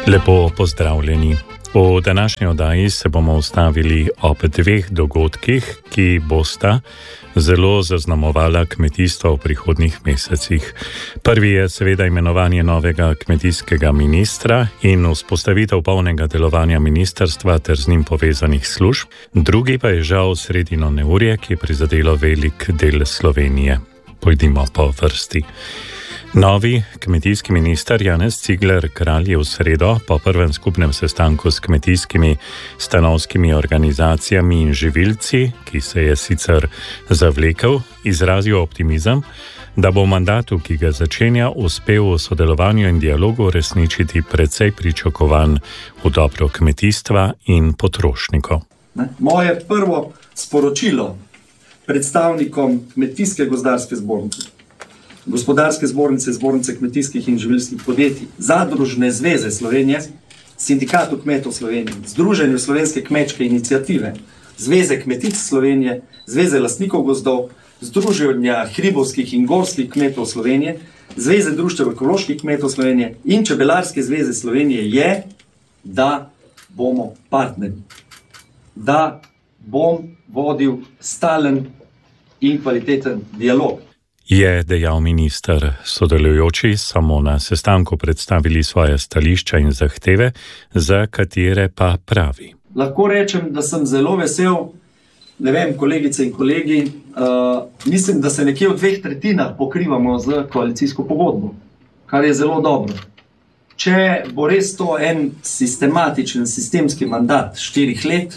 Lepo pozdravljeni. V današnji oddaji se bomo ustavili ob dveh dogodkih, ki bosta zelo zaznamovala kmetijstvo v prihodnjih mesecih. Prvi je seveda imenovanje novega kmetijskega ministra in vzpostavitev polnega delovanja ministrstva ter z njim povezanih služb. Drugi pa je žal sredino neurje, ki je prizadelo velik del Slovenije. Pojdimo po vrsti. Novi kmetijski minister Janez Cigler Kralj je v sredo po prvem skupnem sestanku s kmetijskimi stanovskimi organizacijami in živilci, ki se je sicer zavlekel, izrazil optimizem, da bo v mandatu, ki ga začenja, uspel v sodelovanju in dialogu uresničiti precej pričakovan v dobro kmetijstva in potrošnikov. Moje prvo sporočilo predstavnikom Kmetijske gozdarske zbornice, Gospodarske zbornice, Zbornice kmetijskih in živilskih podjetij, Zadružne zveze Slovenije, Sindikatu kmetov Slovenije, Združenju slovenske kmečke iniciative, Zveze kmetic Slovenije, Zveze lastnikov gozdov, Združenja hribovskih in gorskih kmetov Slovenije, Zveze društev ekoloških kmetov Slovenije in Čebelarske zveze Slovenije je, da bomo partnerji, da bom vodil stalen in kvaliteten dialog. Je dejal minister. Sodelujoči samo na sestanku predstavili svoje stališča in zahteve, za katere pa pravi. Lahko rečem, da sem zelo vesel, ne vem, kolegice in kolegi, mislim, da se nekje v 2/3 pokrivamo z koalicijsko pogodbo, kar je zelo dobro. Če bo res to en sistematičen, sistemski mandat 4 let,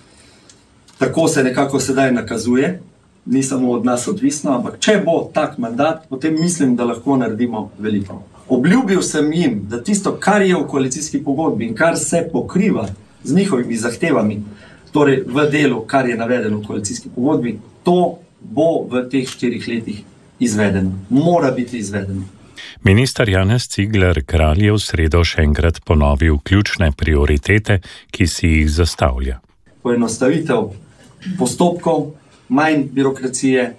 tako se nekako sedaj nakazuje, ni samo od nas odvisno, ampak če bo tak mandat, potem mislim, da lahko naredimo veliko. Obljubil sem jim, da tisto, kar je v koalicijski pogodbi in kar se pokriva z njihovimi zahtevami, torej v delu, kar je navedeno v koalicijski pogodbi, to bo v teh 4 letih izvedeno. Mora biti izvedeno. Minister Janez Cigler Kralj je v sredo še enkrat ponovil ključne prioritete, ki si jih zastavlja. Poenostavitev postopkov, manj birokracije,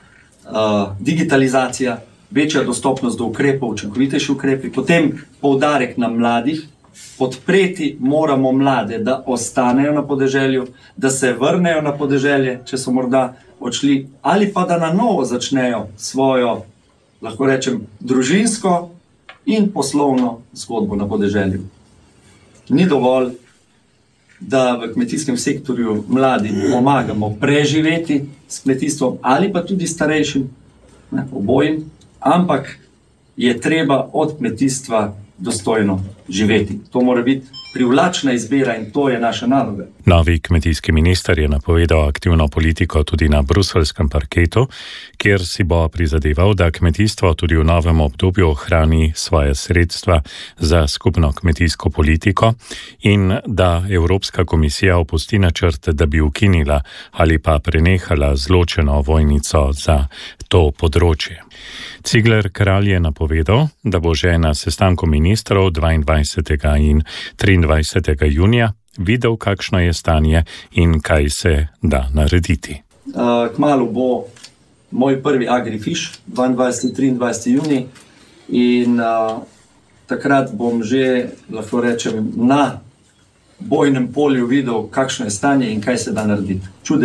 digitalizacija, večja dostopnost do ukrepov, učinkovitejši ukrepi, potem poudarek na mladih, podpreti moramo mlade, da ostanejo na podeželju, da se vrnejo na podeželje, če so morda odšli, ali pa da na novo začnejo svojo, lahko rečem, družinsko in poslovno zgodbo na podeželju. Ni dovolj, da v kmetijskem sektorju mladim pomagamo preživeti s kmetijstvom ali pa tudi starejšim, obojim, ampak je treba od kmetijstva dostojno živeti. To mora biti privlačna izbira in to je naša naloga. Novi kmetijski minister je napovedal aktivno politiko tudi na bruseljskem parketu, kjer si bo prizadeval, da kmetijstvo tudi v novem obdobju ohrani svoje sredstva za skupno kmetijsko politiko in da Evropska komisija opusti načrt, da bi ukinila ali pa prenehala zločeno vojnico za to področje. Cigler Kralj je napovedal, da bo že na sestanku ministrov 22. in 23. junija videl, kakšno je stanje in kaj se da narediti. Kmalu bo moj prvi Agrifish, 22. 23. junij in takrat bom že, lahko rečem, na bojnem polju videl, kakšno je stanje in kaj se da narediti.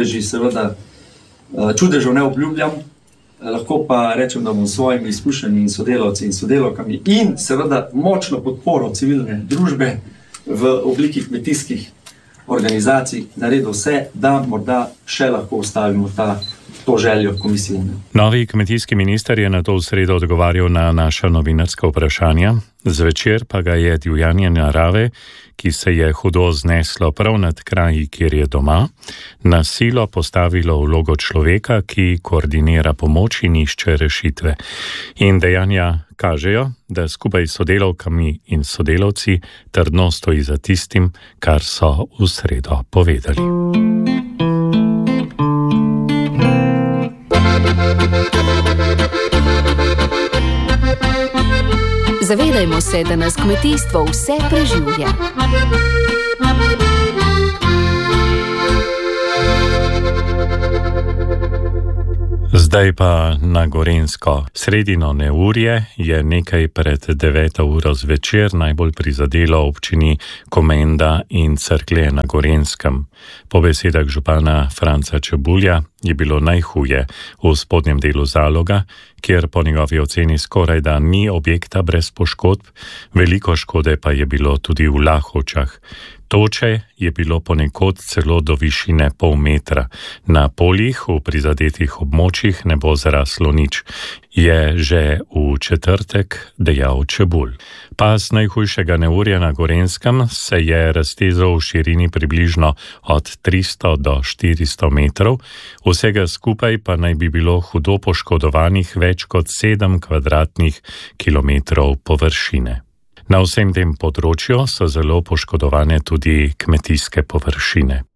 Čudežev ne obljubljam, lahko pa rečem, da bom s svojimi izkušnjami in sodelavci in sodelavkami in seveda močno podporo civilne družbe v obliki kmetijskih organizacij naredil vse, da morda še lahko ustavimo to željo komisije. Novi kmetijski minister je na to v sredo odgovarjal na naša novinarska vprašanja. Zvečer pa ga je divjanje narave, ki se je hudo zneslo prav nad kraji, kjer je doma, na silo postavilo vlogo človeka, ki koordinira pomoč in išče rešitve. In dejanja kažejo, da skupaj s sodelavkami in sodelavci trdno stoji za tistim, kar so v sredo povedali. Zavedajmo se, da nas kmetijstvo vse preživlja. Zdaj pa na Gorenjsko. Sredino neurje je nekaj pred 9. uro zvečer najbolj prizadelo občini Komenda in Cerklje na Gorenskem. Po besedah župana Franca Čebulja je bilo najhuje v spodnjem delu Zaloga, kjer po njegovi oceni skorajda ni objekta brez poškodb, veliko škode pa je bilo tudi v Lahovčah. Toče je bilo ponekod celo do višine pol metra. Na poljih v prizadetih območjih ne bo zraslo nič, je že v četrtek dejal Čebulj. Pas najhujšega neurja na Gorenskem se je raztezal v širini približno od 300 do 400 metrov, vsega skupaj pa naj bi bilo hudo poškodovanih več kot 7 kvadratnih kilometrov površine. Na vsem tem področju so zelo poškodovane tudi kmetijske površine.